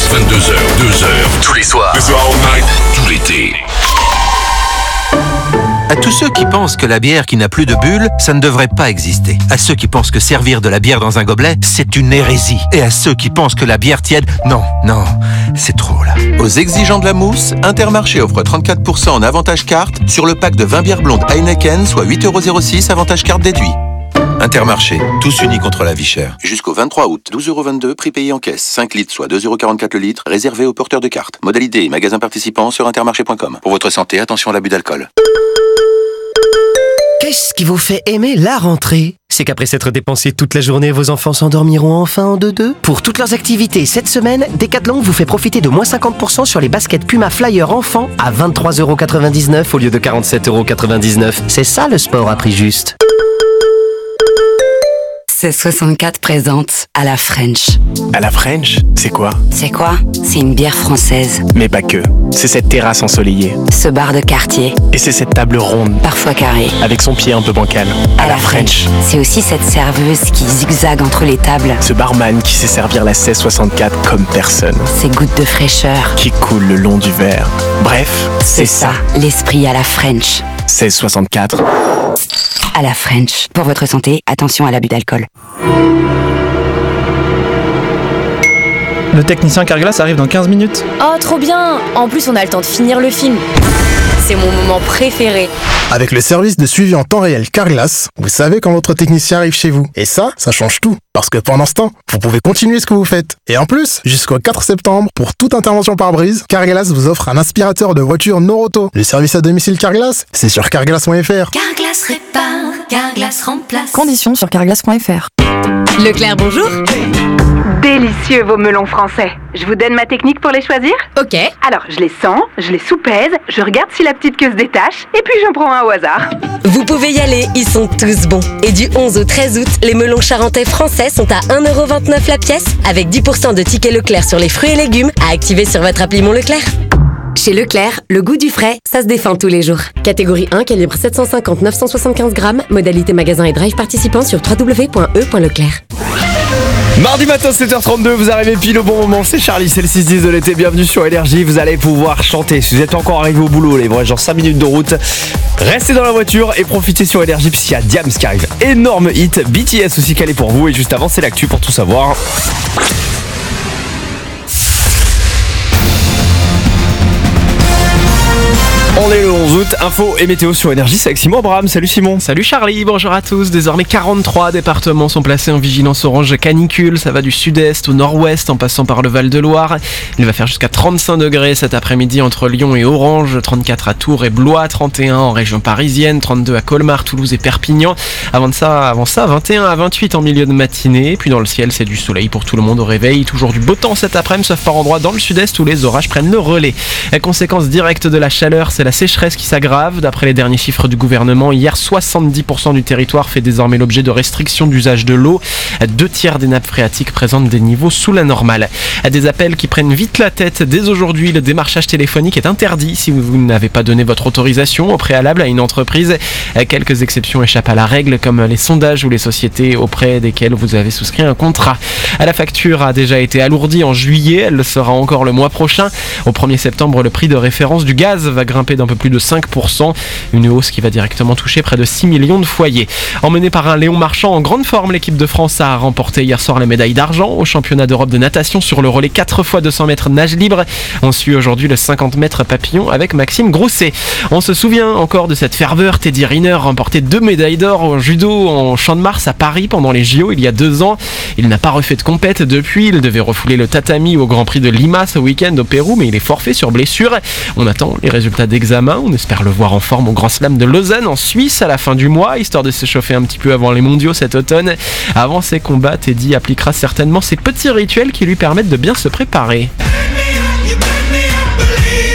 22h, 2h, tous les soirs. The All Night, tout l'été. À tous ceux qui pensent que la bière qui n'a plus de bulles, ça ne devrait pas exister. À ceux qui pensent que servir de la bière dans un gobelet, c'est une hérésie. Et à ceux qui pensent que la bière tiède, non, c'est trop là. Aux exigeants de la mousse, Intermarché offre 34% en avantage carte sur le pack de 20 bières blondes Heineken, soit 8,06€ avantage carte déduit. Intermarché, tous unis contre la vie chère. Jusqu'au 23 août, 12,22€, prix payé en caisse. 5 litres, soit 2,44€ le litre, réservé aux porteurs de cartes. Modalité et magasins participants sur intermarché.com. Pour votre santé, attention à l'abus d'alcool. Qu'est-ce qui vous fait aimer la rentrée ? C'est qu'après s'être dépensé toute la journée, vos enfants s'endormiront enfin en deux-deux ? Pour toutes leurs activités cette semaine, Decathlon vous fait profiter de moins 50% sur les baskets Puma Flyer enfants à 23,99€ au lieu de 47,99€. C'est ça le sport à prix juste. 1664 présente à la French. À la French, c'est quoi ? C'est quoi ? C'est une bière française. Mais pas que. C'est cette terrasse ensoleillée. Ce bar de quartier. Et c'est cette table ronde. Parfois carrée. Avec son pied un peu bancal. À la French. C'est aussi cette serveuse qui zigzague entre les tables. Ce barman qui sait servir la 1664 comme personne. Ces gouttes de fraîcheur. Qui coulent le long du verre. Bref, c'est ça. L'esprit à la French. 1664. À la French. Pour votre santé, attention à l'abus d'alcool. Le technicien Carglass arrive dans 15 minutes. Oh, trop bien! En plus, on a le temps de finir le film. C'est mon moment préféré. Avec le service de suivi en temps réel Carglass, vous savez quand votre technicien arrive chez vous. Et ça change tout. Parce que pendant ce temps, vous pouvez continuer ce que vous faites. Et en plus, jusqu'au 4 septembre, pour toute intervention par brise, Carglass vous offre un aspirateur de voiture Noroto. Le service à domicile Carglass, c'est sur carglass.fr. Carglass répare, Carglass remplace. Conditions sur carglass.fr. Leclerc, bonjour. Délicieux vos melons français. Je vous donne ma technique pour les choisir ? Ok. Alors, je les sens, je les soupèse, je regarde si la petite queue se détache, et puis j'en prends un au hasard. Vous pouvez y aller, ils sont tous bons. Et du 11 au 13 août, les melons charentais français sont à 1,29€ la pièce, avec 10% de tickets Leclerc sur les fruits et légumes à activer sur votre appli Mon Leclerc. Chez Leclerc, le goût du frais, ça se défend tous les jours. Catégorie 1, calibre 750-975 grammes, modalité magasin et drive participant sur www.e.leclerc. Mardi matin 7h32, vous arrivez pile au bon moment, c'est Charlie, c'est le 6-10 de l'été, bienvenue sur Énergie, vous allez pouvoir chanter. Si vous êtes encore arrivé au boulot, les vrais genre 5 minutes de route, restez dans la voiture et profitez sur Énergie puisqu'il y a Diams qui arrive. Énorme hit, BTS aussi calé pour vous et juste avant c'est l'actu pour tout savoir. On est le 11 août, info et météo sur Énergie, c'est avec Simon Abraham. Salut Simon. Salut Charlie, bonjour à tous. Désormais 43 départements sont placés en vigilance orange canicule. Ça va du sud-est au nord-ouest en passant par le Val-de-Loire. Il va faire jusqu'à 35 degrés cet après-midi entre Lyon et Orange, 34 à Tours et Blois, 31 en région parisienne, 32 à Colmar, Toulouse et Perpignan. Avant ça, 21 à 28 en milieu de matinée. Puis dans le ciel, c'est du soleil pour tout le monde au réveil. Toujours du beau temps cet après-midi, sauf par endroits dans le sud-est où les orages prennent le relais. La conséquence directe de la chaleur, c'est la sécheresse qui s'aggrave. D'après les derniers chiffres du gouvernement, hier 70% du territoire fait désormais l'objet de restrictions d'usage de l'eau. 2/3 des nappes phréatiques présentent des niveaux sous la normale. Des appels qui prennent vite la tête. Dès aujourd'hui, le démarchage téléphonique est interdit si vous n'avez pas donné votre autorisation au préalable à une entreprise. Quelques exceptions échappent à la règle, comme les sondages ou les sociétés auprès desquelles vous avez souscrit un contrat. La facture a déjà été alourdie en juillet, elle le sera encore le mois prochain. Au 1er septembre, le prix de référence du gaz va grimper d'un peu plus de 5%, une hausse qui va directement toucher près de 6 millions de foyers. Emmenée par un Léon Marchand en grande forme, l'équipe de France a remporté hier soir la médaille d'argent au championnat d'Europe de natation sur le relais 4 x 200 mètres nage libre. On suit aujourd'hui le 50 mètres papillon avec Maxime Grousset. On se souvient encore de cette ferveur. Teddy Riner remporté 2 médailles d'or en judo en Champ de Mars à Paris pendant les JO il y a 2 ans. Il n'a pas refait de compète depuis, il devait refouler le tatami au Grand Prix de Lima ce week-end au Pérou, mais il est forfait sur blessure. On attend les résultats d'examen, on espère le voir en forme au Grand Slam de Lausanne en Suisse à la fin du mois, histoire de s'échauffer un petit peu avant les mondiaux cet automne. Avant ses combats, Teddy appliquera certainement ces petits rituels qui lui permettent de bien se préparer.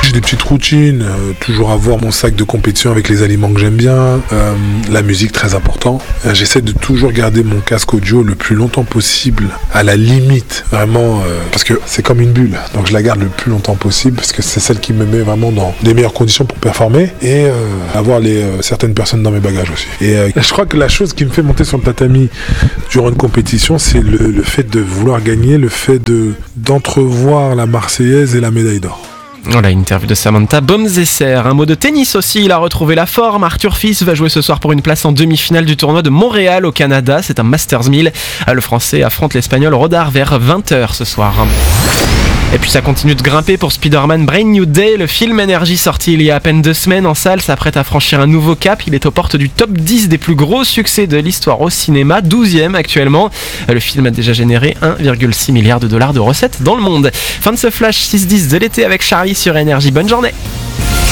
j'ai des petites routines, toujours avoir mon sac de compétition avec les aliments que j'aime bien, la musique très important. J'essaie de toujours garder mon casque audio le plus longtemps possible, à la limite, vraiment, parce que c'est comme une bulle, donc je la garde le plus longtemps possible, parce que c'est celle qui me met vraiment dans des meilleures conditions pour performer, et avoir certaines personnes dans mes bagages aussi. Et je crois que la chose qui me fait monter sur le tatami durant une compétition, c'est le fait de vouloir gagner, le fait d'entrevoir la Marseillaise et la médaille d'or. Voilà, interview de Samantha Bomzesser. Un mot de tennis aussi, il a retrouvé la forme. Arthur Fils va jouer ce soir pour une place en demi-finale du tournoi de Montréal au Canada. C'est un Masters 1000. Le Français affronte l'Espagnol Rodar vers 20h ce soir. Et puis ça continue de grimper pour Spider-Man Brand New Day. Le film Énergie sorti il y a à peine 2 semaines en salle s'apprête à franchir un nouveau cap. Il est aux portes du top 10 des plus gros succès de l'histoire au cinéma, 12e actuellement. Le film a déjà généré 1,6 milliard de dollars de recettes dans le monde. Fin de ce flash 6-10 de l'été avec Charlie sur Énergie. Bonne journée.